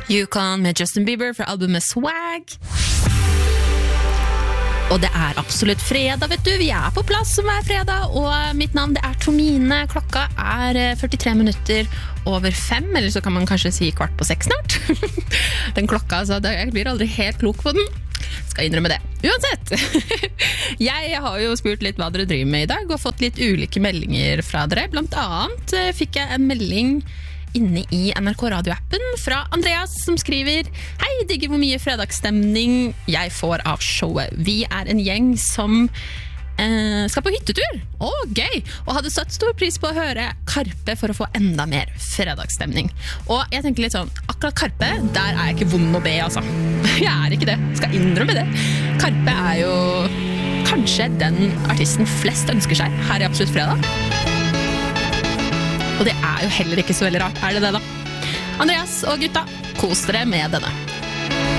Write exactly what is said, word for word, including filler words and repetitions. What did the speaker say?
Yukon med Justin Bieber fra albumet Swag. Og det er absolutt fredag, vet du. Vi er på plass som er fredag, og mitt navn det er Tomine. Klokka er førtitre minutter over fem, eller så kan man kanskje si kvart på seks snart. Den klokka, altså, jeg blir aldri helt klok på den. Skal innrømme det. Uansett, jeg har jo spurt litt hva dere driver med i dag, og fått litt ulike meldinger fra dere. Blant annet fikk jeg en melding inne i N R K radioappen fra Andreas som skriver: Hei, digger hvor mye fredagsstemning jeg får av showet. Vi er en gjeng som eh, skal på hyttetur. Å, gøy! Og hadde satt stor pris på å høre Karpe for å få enda mer fredagsstemning. Og jeg tenker litt sånn, akkurat Karpe, der er jeg ikke vond å be, altså. Jeg er ikke det, skal innrømme det. Karpe er jo kanskje den artisten flest ønsker seg her i Absolutt Fredag. Og det er jo heller ikke så veldig rart, er det det da? Andreas og gutta, kos dere med denne.